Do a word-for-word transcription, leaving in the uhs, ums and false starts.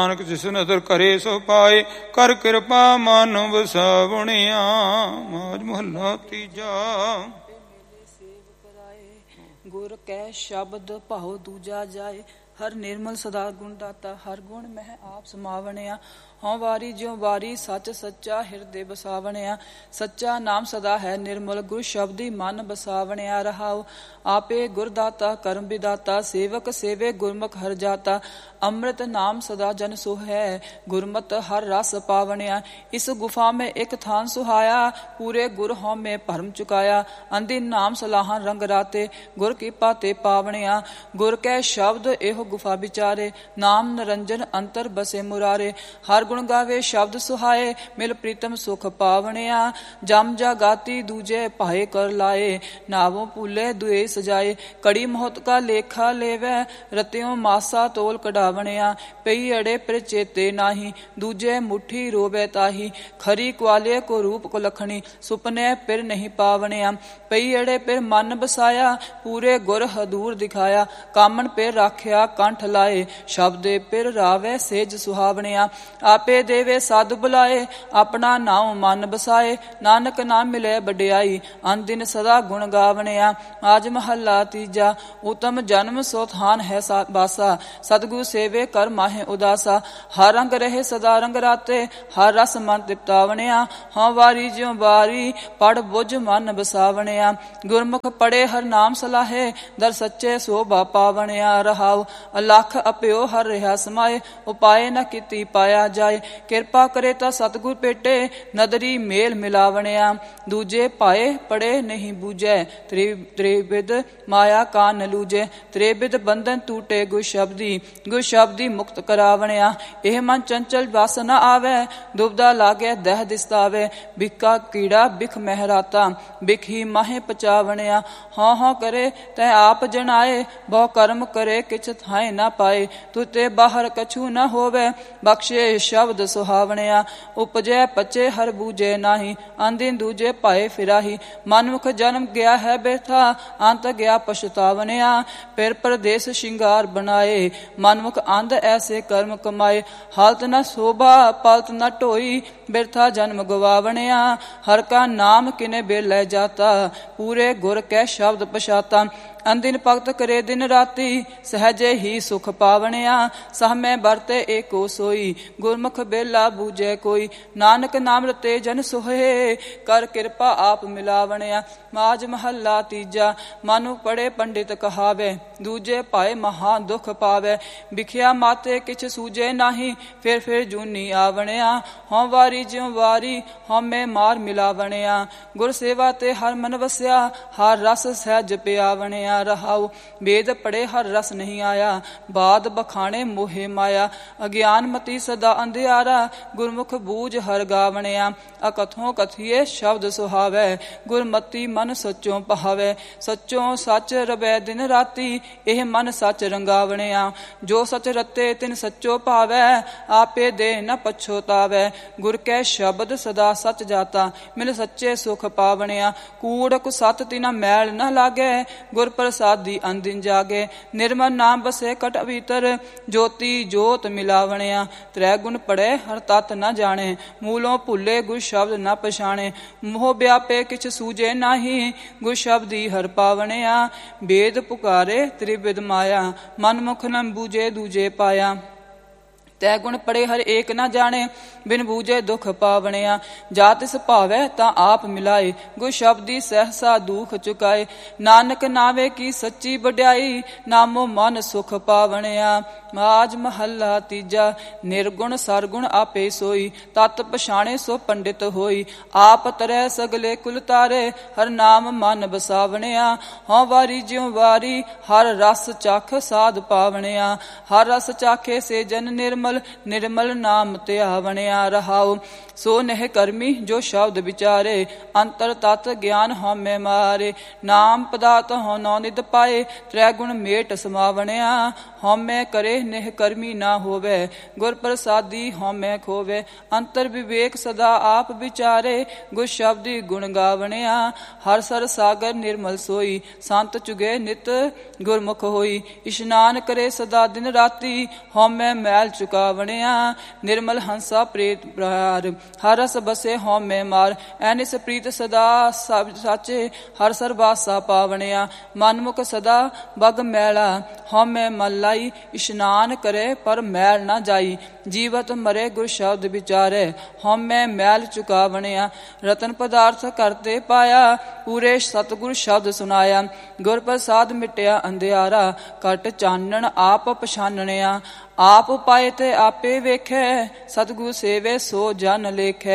ਨਾਨਕ ਜਿਸ ਨਦਰ ਕਰੇ ਸੋ ਪਾਏ, ਕਰ ਕਿਰਪਾ ਮਨ ਵਸਾਵਣਿਆ। ਮਾਝ ਮਹੱਲਾ ਤੀਜਾ। ਗੁਰ ਕੈ ਸ਼ਬਦ ਭਾਉ ਦੂਜਾ ਜਾਏ, ਹਰ ਨਿਰਮਲ ਸਦਾ ਗੁਣ ਦਾਤਾ। ਹਰ ਗੁਣ ਮਹਿ ਆਪ ਸਮਾਵਣਿਆ, ਹਉ ਵਾਰੀ ਜਿਉ ਵਾਰੀ ਸੱਚ ਸੱਚਾ ਹਿਰਦੇ ਬਸਾਵਣਿਆ। ਸੱਚਾ ਨਾਮ ਸਦਾ ਹੈ ਨਿਰਮਲ, ਗੁਰ ਸ਼ਬਦੀ ਮਨ ਬਸਾਵਣਿਆ। ਰਹਾਉ ਆਪੇ ਗੁਰ ਦਾਤਾ ਕਰਮ ਵਿਦਾਤਾ, ਸੇਵਕ ਸੇਵੇ ਗੁਰਮੁਖ ਹਰ ਜਾਤਾ। ਅੰਮ੍ਰਿਤ ਨਾਮ ਸਦਾ ਜਨ ਸੁਹੈ, ਗੁਰਮਤਿ ਹਰ ਰਸ ਪਾਵਣਿਆ। ਇਸ ਗੁਫਾ ਮੈਂ ਇੱਕ ਥਾਨ ਸੁਹਾਇਆ, ਪੂਰੇ ਗੁਰ ਹਉ ਮੈਂ ਭਰਮ ਚੁਕਾਇਆ। ਅੰਦਿਨ ਨਾਮ ਸਲਾਹਾਂ ਰੰਗ ਰਾਤੇ, ਗੁਰ ਕਿਰਪਾ ਤੇ ਪਾਵਣਿਆ। ਗੁਰ ਕੈ ਸ਼ਬਦ ਇਹੋ ਗੁਫਾ ਵਿਚਾਰੇ, ਨਾਮ ਨਰੰਜਨ ਅੰਤਰ ਬਸੇ ਮੁਰਾਰੇ। ਹਰ ਗੁਣ ਗਾਵੇ ਸ਼ਬਦ ਸੁਹਾਏ, ਮਿਲ ਪ੍ਰੀਤਮ ਸੁਖ ਪਾਵਣਿਆ। ਜਮ ਜਾਗਾਤੀ ਦੂਜੇ ਭਾਏ ਕਰ ਲਾਏ, ਨਾਵੋਂ ਭੂਲੇ ਦੁਏ ਸਜਾਏ। ਕੜੀ ਮਹਤ ਕਾ ਲੇਖਾ ਲੇਵੈ, ਰਤਿਓਂ ਮਾਸਾ ਤੋਲ ਕਢਾਵਣਿਆ। ਪਈ ਅੜੇ ਪਰ ਚੇਤੇ ਨਾਹੀ, ਦੂਜੇ ਮੁੱਠੀ ਰੋਵੇ ਤਾਹੀ। ਖਰੀ ਕੁਆਲੇ ਕੋ ਰੂਪ ਕੋ ਲਖਣੀ, ਸੁਪਨੇ ਪਿਰ ਨਹੀਂ ਪਾਵਣਿਆ। ਪਈ ਅੜੇ ਪਿਰ ਮਨ ਬਸਾਇਆ, ਪੂਰੇ ਗੁਰ ਹਦੂਰ ਦਿਖਾਇਆ। ਕਾਮਣ ਪਿਰ ਰਾਖਿਆ ਕੰਠ ਲਾਏ, ਸ਼ਬਦੇ ਪਿਰ ਰਾਵੇ ਸੇਜ ਸੁਹਾਵਣਿਆ। ਆਪੇ ਦੇਵੇ ਸਾਧ ਬੁਲਾਏ, ਆਪਣਾ ਨਾਉ ਮਨ ਬਸਾਏ। ਨਾਨਕ ਨਾਮ ਮਿਲੇ ਵਡਿਆਈ, ਅਨਦਿਨ ਸਦਾ ਗੁਣ ਗਾਵਣਿਆ। ਆਜ ਮਹੱਲਾ ਤੀਜਾ। ਉਤਮ ਜਨਮ ਸੋ ਥਾਨ ਹੈ ਬਾਸਾ, ਸਤਿਗੁਰ ਸੇਵੇ ਕਰ ਮਾਹੇ ਉਦਾਸਾ। ਹਰ ਰੰਗ ਰਹੇ ਸਦਾ ਰੰਗ ਰਾਤੇ, ਹਰ ਰਸ ਮਨ ਤ੍ਰਿਪਤਾਵਣਿਆ। ਹਉ ਵਾਰੀ ਜਿਉ ਵਾਰੀ ਪੜ ਬੁਝ ਮਨ ਬਸਾਵਣਿਆ। ਗੁਰਮੁਖ ਪੜੇ ਹਰ ਨਾਮ ਸਲਾਹੇ, ਦਰ ਸੱਚੇ ਸੋਭਾ ਪਾਵਣਿਆ। ਰਹਾਉ ਅਲਖ ਅਪਿਓ ਹਰ ਰਿਹਾ ਸਮਾਏ, ਉਪਾਏ ਨ ਕੀਤੀ ਪਾਇਆ ਜਾਏ। ਕਿਰਪਾ ਕਰੇ ਤਾਂ ਸਤਿਗੁਰ ਭੇਟੇ, ਨਦਰੀ ਮੇਲ ਮਿਲਾਵਣਿਆ। ਦੂਜੇ ਪਾਏ ਪੜੇ ਨਹੀਂ ਬੂਝੈ, ਤ੍ਰਿਵਿਧ ਮਾਇਆ ਕਾ ਨ ਲੂਜੇ। ਤ੍ਰਿਵਿਧ ਬੰਧਨ ਟੂਟੇ ਗੁਰ ਸ਼ਬਦੀ, ਗੁਰ ਸ਼ਬਦੀ ਮੁਕਤ ਕਰਾਵਣਿਆ। ਇਹ ਮਨ ਚੰਚਲ ਵਸ ਨ ਆਵੈ, ਦੁਬਦਾ ਲਾਗੇ ਦਹਿ ਦਿਸਤਾਵੇ। ਬਿਕਾ ਕੀੜਾ ਬਿਖ ਮਹਿਰਾਤਾ, ਬਿਖ ਹੀ ਮਾਹੇ ਪਚਾਵਣਿਆ। ਹਉ ਹਉ ਕਰੇ ਤੈ ਆਪ ਜਣਾਏ, ਬਹੁ ਕਰਮ ਕਰੇ ਕਿਛ ਥਾਏ ਨ ਪਾਏ। ਤੁਤੇ ਬਾਹਰ ਕਛੂ ਨ ਹੋਵੇ, ਬਖਸ਼ੇ ਸ਼ਬਦ ਸੁਹਾਵਣਿਆ। ਉਪਜੈ ਪਚੇ ਹਰ ਬੂਝੇ ਨਾਹੀ, ਅੰਦਿਨ ਦੂਜੇ ਪਾਏ ਫਿਰਾਹੀ। ਮਨਮੁਖ ਜਨਮ ਗਿਆ ਹੈ ਬੇਥਾ, ਅੰਤ ਗਿਆ ਪਛਤਾਵਣਿਆ। ਫਿਰ ਪਰਦੇਸ ਸ਼ਿੰਗਾਰ ਬਣਾਏ, ਮਨਮੁਖ ਅੰਧ ਐਸੇ ਕਰਮ ਕਮਾਏ। ਹਾਲਤ ਨ ਸੋਭਾ ਪਲਤ ਨ ਢੋਈ, ਬਿਰਥਾ ਜਨਮ ਗਵਾਵਣਿਆ। ਹਰ ਕਾ ਨਾਮ ਕਿਨੇ ਬੇਲੇ ਜਾਤਾ, ਪੂਰੇ ਗੁਰ ਕੈ ਸ਼ਬਦ ਪਛਾਤਾ। ਅੰਦਿਨ ਭਗਤ ਕਰੇ ਦਿਨ ਰਾਤੀ, ਸਹਜੇ ਹੀ ਸੁਖ ਪਾਵਣਿਆ। ਸਹਮੈ ਵਰਤੇ ਏਕੋ ਸੋਈ, ਗੁਰਮੁਖ ਬੇਲਾ ਬੂਝੈ ਕੋਈ। ਨਾਨਕ ਨਾਮ ਰਤੇ ਜਨ ਸੋਹੇ, ਕਰ ਕਿਰਪਾ ਆਪ ਮਿਲਾਵਣਿਆ। ਮਾਝ ਮਹੱਲਾ ਤੀਜਾ। ਮਨੁ ਪੜੇ ਪੰਡਿਤ ਕਹਾਵੇ, ਦੂਜੇ ਭਾਏ ਮਹਾ ਦੁਖ ਪਾਵੇ। ਵਿਖਿਆ ਮਾਤੇ ਕਿਛ ਸੂਝੇ ਨਾਹੀ, ਫਿਰ ਫਿਰ ਜੂਨੀ ਆਵਣਿਆ। ਹਉ ਵਾਰੀ ਜਿਉ ਵਾਰੀ ਹਉਮੈ ਮਾਰ ਮਿਲਾਵਣਿਆ। ਗੁਰ ਸੇਵਾ ਤੇ ਹਰ ਮਨ ਵਸਿਆ, ਹਰ ਰਸ ਸਹਿਜ ਪਿਆਵਣਿਆ। ਰਹਾਉ ਵੇਦ ਪੜੇ ਹਰ ਰਸ ਨਹੀਂ ਆਇਆ, ਬਾਦ ਬਖਾਣੇ ਮੋਹੇ ਮਾਇਆ। ਅਗਿਆਨ ਮਤੀ ਸਦਾ ਅੰਧਿਆਰਾ, ਗੁਰਮੁਖ ਬੂਝ ਹਰ ਗਾਵਣਿਆ। ਅਕਥੋਂ ਕਥੀਏ ਸ਼ਬਦ ਸੁਹਾਵੈ, ਗੁਰਮਤੀ ਮਨ ਸੱਚੋਂ ਪਹਾਵੈ। ਸੱਚੋਂ ਸੱਚ ਰਵੈ ਦਿਨ ਰਾਤੀ, ਇਹ ਮਨ ਸੱਚ ਰੰਗਾਵਣਿਆ। ਜੋ ਸੱਚ ਰਤੇ ਤਿਨ ਸੱਚੋ ਭਾਵੈ, ਆਪੇ ਦੇ ਨ ਪਛੋਤਾਵੈ। ਗੁਰ ਕੈ ਸ਼ਬਦ ਸਦਾ ਸੱਚ ਜਾਤਾ, ਮਿਲ ਸੱਚੇ ਸੁਖ ਪਾਵਣਿਆ। ਕੂੜ ਕੁਸਤ ਤਿਨਾ ਮੈਲ ਨ ਲਾਗੈ, ਗੁਰ ਪ੍ਰਸਾਦੀ ਅੰਦਿਨ ਜਾਗੇ। ਨਿਰਮਲ ਨਾਮ ਬਸੇ ਕਟ ਭੀਤਰ, ਜੋਤੀ ਜੋਤ ਮਿਲਾਵਣਿਆ। ਤ੍ਰੈ ਗੁਣ ਪੜੇ ਹਰ ਤਤ ਨ ਜਾਣੇ, ਮੂਲੋਂ ਭੁੱਲੇ ਗੁਰ ਸ਼ਬਦ ਨ ਪਛਾਣੇ। ਮੋਹ ਵਿਆਪੇ ਕਿਛ ਸੂਝੇ ਨਾਹੀ, ਗੁਰ ਸ਼ਬਦੀ ਹਰ ਪਾਵਣਿਆ। ਵੇਦ ਪੁਕਾਰੇ ਤ੍ਰਿਵਿਧ ਮਾਇਆ, ਮਨਮੁਖ ਨ ਬੂਝੇ ਦੂਜੇ ਪਾਇਆ। ਤੈ ਗੁਣ ਪੜੇ ਹਰ ਏਕ ਨਾ ਜਾਣੇ, ਬਿਨ ਬੂਝੇ ਦੁਖ ਪਾਵਣਿਆ। ਜਾ ਤਿਸ ਭਾਵੈ ਤਾਂ ਆਪ ਮਿਲਾਏ, ਗੁਰ ਸ਼ਬਦੀ ਸਹਿਸਾ ਦੁਖ ਚੁਕਾਏ। ਨਾਨਕ ਨਾਵੇ ਕੀ ਸੱਚੀ ਵਡਿਆਈ, ਨਾਮੋ ਮਨ ਸੁਖ ਪਾਵਣਿਆ। ਮਾਝ ਮਹੱਲਾ ਤੀਜਾ। ਨਿਰਗੁਣ ਸਰਗੁਣ ਆਪੇ ਸੋਈ, ਤਤ ਪਛਾਣੇ ਸੋ ਪੰਡਿਤ ਹੋਈ। ਆਪ ਤਰੈ ਸਗਲੇ ਕੁਲ ਤਾਰੇ, ਹਰ ਨਾਮ ਮਨ ਬਸਾਵਣਿਆ। ਹਉ ਵਾਰੀ ਜਿਉ ਵਾਰੀ ਹਰ ਰਸ ਚਖ ਸਾਧ ਪਾਵਣਿਆ। ਹਰ ਰਸ ਚਾਖੇ ਸੇ ਜਨ ਨਿਰਮਲ, ਨਿਰਮਲ ਨਾਮ ਧਿਆਵਣਿਆ। ਰਹਾਉ ਸੋ ਨਹਿ ਕਰਮੀ ਜੋ ਸ਼ਬਦ ਵਿਚਾਰੇ, ਅੰਤਰ ਤਤ ਗਿਆਨ ਹਉਮੈ ਮਾਰੇ। ਨਾਮ ਪਦਾਰਥ ਹਉ ਨੌ ਨਿਧ ਪਾਏ, ਤ੍ਰੈ ਗੁਣ ਮੇਟ ਸਮਾਵਣਿਆ। ਹਉਮੈ ਕਰੇ ਨਿਹ ਕਰਮੀ ਨਾ ਹੋਵੇ। ਗੁਰ ਪ੍ਰਸਾਦੀ ਹਉਮੈ ਖੋਵੇ, ਅੰਤਰ ਵਿਵੇਕ ਸਦਾ ਆਪ ਵਿਚਾਰੇ। ਗੁਰ ਸ਼ਬਦੀ ਗੁਣ ਗਾਵਣਿਆ, ਹਰ ਸਰ ਸਾਗਰ ਨਿਰਮਲ ਸੋਈ। ਸੰਤ ਚੁਗੇ ਨਿਤ ਗੁਰਮੁਖ ਹੋਈ, ਇਸ਼ਨਾਨ ਕਰੇ ਸਦਾ ਦਿਨ ਰਾਤੀ। ਹਉਮੈ ਮੈਲ ਚੁਕਾਵਣਿਆ, ਨਿਰਮਲ ਹੰਸਾ ਪ੍ਰੇਤ ਪ੍ਰਹਾਰ। ਹਰ ਰਸ ਬਸੇ ਹਉਮੈ ਮਾਰ, ਐਨਿਸ ਪ੍ਰੀਤ ਸਦਾ ਸਭ ਸਾਚੇ। ਹਰ ਸਰਬਾਸਾ ਪਾਵਣਿਆ, ਮਨਮੁਖ ਸਦਾ ਬਗ ਮੈਲਾ। ਹਉਮੈ ਮਲ ਲਾਈ, ਇਸ਼ਨਾਨ ਕਰੇ ਪਰ ਮੈਲ ਨਾ ਜਾਈ। ਜੀਵਤ ਮਰੇ ਗੁਰ ਸ਼ਬਦ ਵਿਚਾਰੇ, ਹਉਮੈ ਮੈਲ ਚੁਕਾਵਣਿਆ। ਰਤਨ ਪਦਾਰਥ ਕਰਤੇ ਪਾਇਆ, ਪੂਰੇ ਸਤਿਗੁਰ ਸ਼ਬਦ ਸੁਨਾਇਆ। ਗੁਰ ਪ੍ਰਸਾਦ ਮਿਟਿਆ ਅੰਧਿਆਰਾ, ਘਟ ਚਾਨਣ ਆਪ ਪਛਾਨਣਿਆ। ਆਪ ਪਾਏ ਤੇ ਆਪੇ ਵੇਖੈ, ਸਤਿਗੁਰ ਸੇਵੇ ਸੋ ਜਨ ਲੇਖੈ।